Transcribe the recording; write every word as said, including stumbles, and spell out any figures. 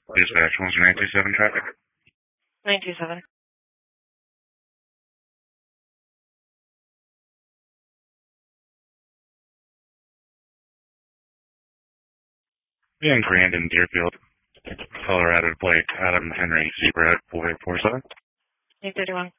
Dispatch, one nine two seven traffic. nine two seven. In Grandin, Deerfield, Colorado plate, Adam Henry, Zebra four eight four seven. eight thirty-one.